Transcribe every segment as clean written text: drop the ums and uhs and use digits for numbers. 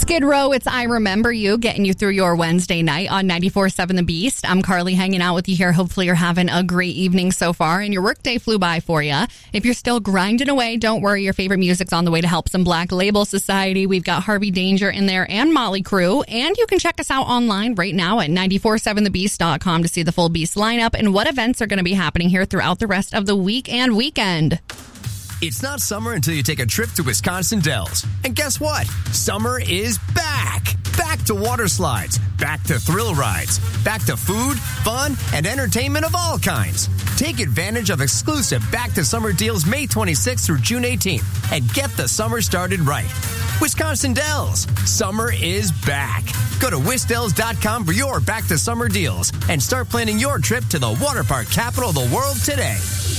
Skid Row, it's I Remember You, getting you through your Wednesday night on 94.7 The Beast. I'm Carly hanging out with you here. Hopefully you're having a great evening so far and your workday flew by for you. If you're still grinding away, don't worry. Your favorite music's on the way to help some Black Label Society. We've got Harvey Danger in there and Motley Crue. And you can check us out online right now at 947thebeast.com to see the full Beast lineup and what events are going to be happening here throughout the rest of the week and weekend. It's not summer until you take a trip to Wisconsin Dells. And guess what? Summer is back. Back to water slides, back to thrill rides, back to food, fun, and entertainment of all kinds. Take advantage of exclusive Back to Summer deals May 26th through June 18th and get the summer started right. Wisconsin Dells, summer is back. Go to wisdells.com for your Back to Summer deals and start planning your trip to the water park capital of the world today.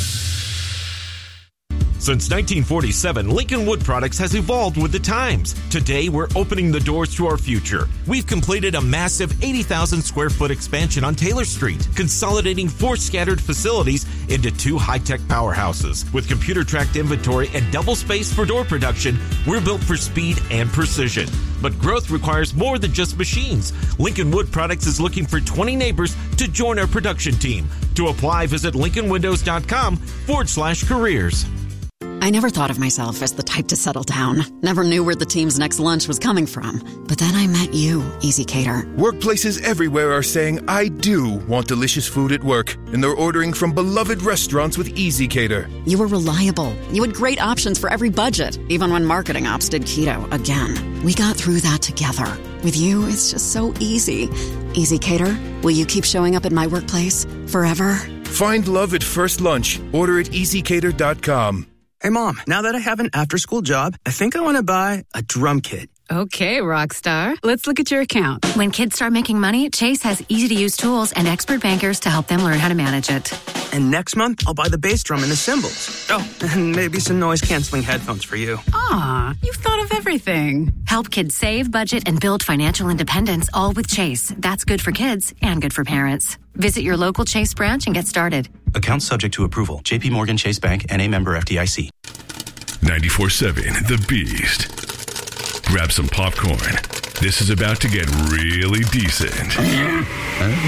Since 1947, Lincoln Wood Products has evolved with the times. Today, we're opening the doors to our future. We've completed a massive 80,000 square foot expansion on Taylor Street, consolidating 4 scattered facilities into 2 high-tech powerhouses. With computer-tracked inventory and double space for door production, we're built for speed and precision. But growth requires more than just machines. Lincoln Wood Products is looking for 20 neighbors to join our production team. To apply, visit lincolnwindows.com/careers. I never thought of myself as the type to settle down. Never knew where the team's next lunch was coming from. But then I met you, Easy Cater. Workplaces everywhere are saying, I do want delicious food at work. And they're ordering from beloved restaurants with Easy Cater. You were reliable. You had great options for every budget, even when marketing ops did keto again. We got through that together. With you, it's just so easy. Easy Cater, will you keep showing up at my workplace forever? Find love at first lunch. Order at easycater.com. Hey, Mom, now that I have an after-school job, I think I want to buy a drum kit. Okay, Rockstar. Let's look at your account. When kids start making money, Chase has easy-to-use tools and expert bankers to help them learn how to manage it. And next month, I'll buy the bass drum and the cymbals. Oh, and maybe some noise-canceling headphones for you. Aw, you've thought of everything. Help kids save, budget, and build financial independence, all with Chase. That's good for kids and good for parents. Visit your local Chase branch and get started. Account subject to approval. J.P. Morgan Chase Bank, N.A. member FDIC. 94.7 The Beast. Grab some popcorn. This is about to get really decent.